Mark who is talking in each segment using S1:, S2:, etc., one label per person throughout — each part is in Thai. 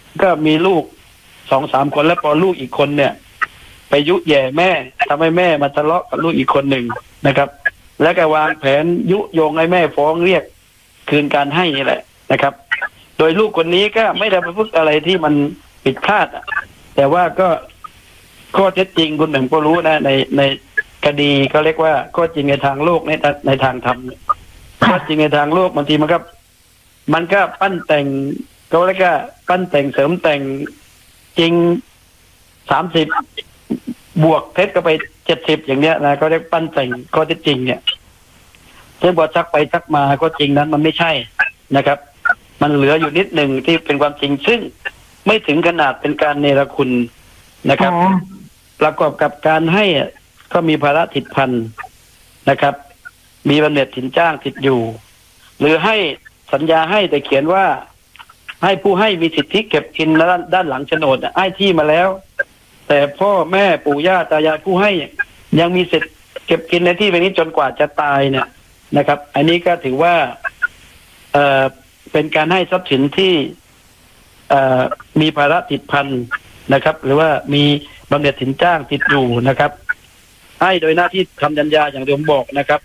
S1: ก็มีลูก2-3 คนแล้วพอลูกอีกคนเนี่ยไปยุแย่แม่ทำให้แม่มาทะเลาะกับลูกอีกคนหนึ่งนะครับแล้วก็วางแผนยุยงให้แม่ฟ้องเรียกคืนการให้นี่แหละนะครับโดยลูกคนนี้ก็ไม่ได้ประพฤติอะไรที่มันผิดพลาดแต่ว่าก็ข้อเท็จจริงคุณหนึ่งก็รู้นะในคดีก็เรียกว่าข้อจริงในทางโลกในทางธรรมข้อจริงในทางโลกบางทีมันก็ปั้นแต่งก็เรียกว่าปั้นแต่งเสริมแต่งจริง30บวกเท็จก็ไป70อย่างเนี้ยนะก็เรียกปั้นแต่งข้อเท็จจริงเนี่ยซึ่งพอชักไปชักมาก็จริงนั้นมันไม่ใช่นะครับมันเหลืออยู่นิดหนึ่งที่เป็นความจริงซึ่งไม่ถึงขนาดเป็นการเนรคุณนะครับประกอบกับการให้ก็มีภาระติดพันนะครับมีบำเหน็จสินจ้างติดอยู่หรือให้สัญญาให้แต่เขียนว่าให้ผู้ให้มีสิทธิเก็บกินด้านหลังโฉนดให้ที่มาแล้วแต่พ่อแม่ปู่ย่าตายายผู้ให้ยังมีสิทธิ์เก็บกินในที่นี้จนกว่าจะตายเนี่ยนะครับอันนี้ก็ถือว่าเป็นการให้ทรัพย์สินที่มีภาระติดพันนะครับหรือว่ามีบำเหน็จสินจ้างติดอยู่นะครับให้โดยหน้าที่ทำสัญญาอย่างที่ผมบอกนะครับ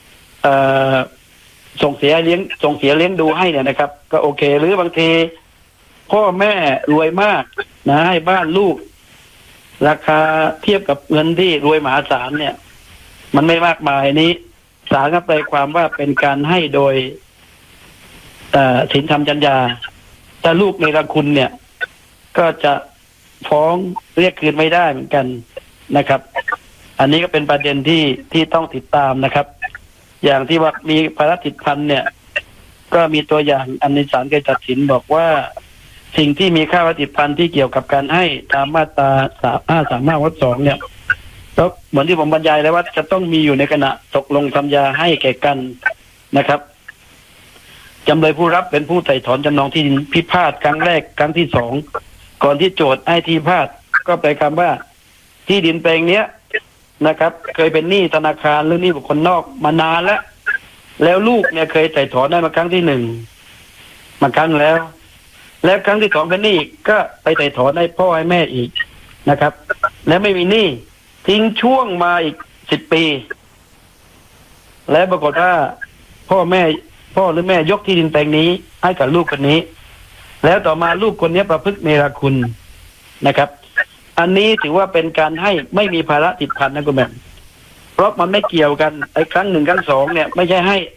S1: ส่งเสียเลี้ยงดูให้เนี่ยนะครับก็โอเคหรือบางทีพ่อแม่รวยมากนะให้บ้านลูกราคาเทียบกับเงินที่รวยมหาศาลเนี่ยมันไม่มากมายนี้ศาลก็แปลความว่าเป็นการให้โดยสินทำสัญญาถ้าลูกในรังคุณเนี่ยก็จะฟ้องเรียกคืนไม่ได้เหมือนกันนะครับอันนี้ก็เป็นประเด็นที่ต้องติดตามนะครับอย่างที่ว่ามีภาระติดพันเนี่ยก็มีตัวอย่างอันในศาลเคยตัดสินบอกว่าสิ่งที่มีค่าภาระติดพันที่เกี่ยวกับการให้ตามมาตรา535 วรรค 2เนี่ยแล้วเหมือนที่ผมบรรยายแล้วว่าจะต้องมีอยู่ในขณะตกลงสัญญาให้แก่กันนะครับจำเลยผู้รับเป็นผู้ไถ่ถอนจำนองที่ดินพิพาทครั้งแรกครั้งที่2ก่อนที่โจทย์ให้ที่พิพาทก็แปลคำว่าที่ดินแปลงเนี้ยนะครับเคยเป็นหนี้ธนาคารหรือหนี้บุคคลนอกมานานแล้วลูกเนี่ยเคยไถ่ถอนได้มาครั้งที่1มาครั้งแล้วครั้งที่2เป็นหนี้อีกก็ไปไถ่ถอนให้พ่อให้แม่อีกนะครับและไม่มีหนี้ทิ้งช่วงมาอีก10 ปีและปรากฏว่าพ่อหรือแม่ยกที่ดินแปลงนี้ให้กับลูกคนนี้แล้วต่อมาลูกคนนี้ประพฤติเนรคุณนะครับอันนี้ถือว่าเป็นการให้ไม่มีภาระติดพันนะคุณแม่เพราะมันไม่เกี่ยวกันไอ้ครั้ง1ครั้ง2เนี่ยไม่ใช่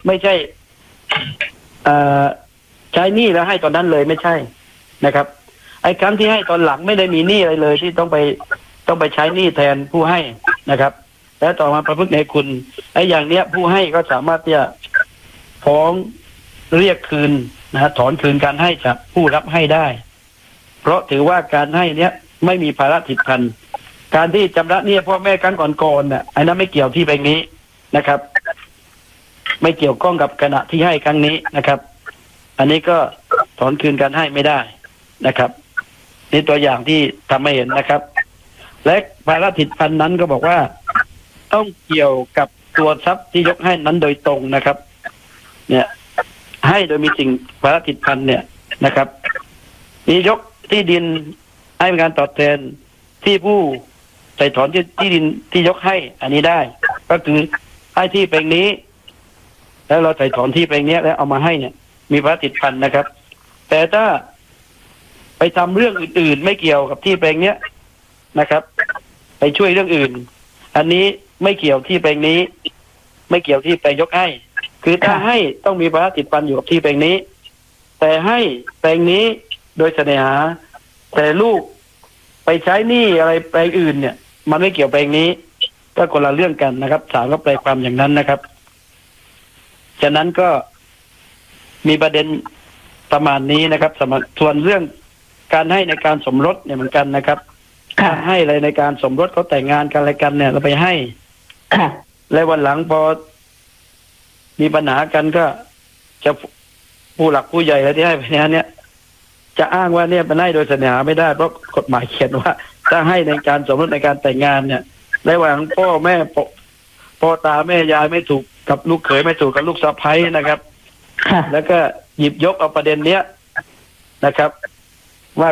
S1: ใช้หนี้แล้วให้ตอนนั้นเลยไม่ใช่นะครับไอ้ครั้งที่ให้ตอนหลังไม่ได้มีหนี้อะไรเลยที่ต้องไปใช้หนี้แทนผู้ให้นะครับแล้วต่อมาประพฤติเนรคุณไอ้อย่างเนี้ยผู้ให้ก็สามารถที่จะฟ้องเรียกคืนนะถอนคืนการให้จากผู้รับให้ได้เพราะถือว่าการให้เนี้ยไม่มีภาระติดพันการที่ชำระหนี้พ่อแม่ครั้งก่อนๆน่ะอันนั้นไม่เกี่ยวที่แปลงนี้นะครับไม่เกี่ยวข้องกับขณะที่ให้ครั้งนี้นะครับอันนี้ก็ถอนคืนการให้ไม่ได้นะครับนี่ตัวอย่างที่ทำให้เห็นนะครับและภาระติดพันนั้นก็บอกว่าต้องเกี่ยวกับตัวทรัพย์ที่ยกให้นั้นโดยตรงนะครับเนี่ยให้โดยมีสิ่งภาระติดพันเนี่ยนะครับมียกที่ดินให้เป็นการตอบแทนที่ผู้ไถ่ถอนที่ดินที่ยกให้อันนี้ได้ก็คือให้ที่แปลงนี้แล้วเราไถ่ถอนที่แปลงนี้แล้วเอามาให้เนี่ยมีภาระติดพันนะครับแต่ถ้าไปทำเรื่องอื่นๆไม่เกี่ยวกับที่แปลงเนี้ยนะครับไปช่วยเรื่องอื่นอันนี้ไม่เกี่ยวที่แปลงนี้ไม่เกี่ยวที่แปลงยกให้คือถ้าให้ต้องมีภาระติดพันอยู่กับที่แปลงนี้แต่ให้แปลงนี้โดยเสน่หาแต่ลูกไปใช้หนี้อะไรแปลงอื่นเนี่ยมันไม่เกี่ยวแปลงนี้ก็คนละเรื่องกันนะครับศาลก็แปลความอย่างนั้นนะครับฉะนั้นก็มีประเด็นประมาณนี้นะครับส่วนเรื่องการให้ในการสมรสเนี่ยเหมือนกันนะครับการให้อะไรในการสมรสเขาแต่งงานกันอะไรกันเนี่ยเราไปให้และวันหลังพอมีปัญหากันก็จะผู้หลักผู้ใหญ่อะไรที่ให้ไปเนี่ยจะอ้างว่าเนี่ยเป็นให้โดยเสน่หาไม่ได้เพราะกฎหมายเขียนว่าถ้าให้ในการสมรสในการแต่งงานเนี่ยระหว่างพ่อตาแม่ยายไม่ถูกกับลูกเขยไม่ถูกกับลูกสะใภ้นะครับแล้วก็หยิบยกเอาประเด็นเนี้ยนะครับ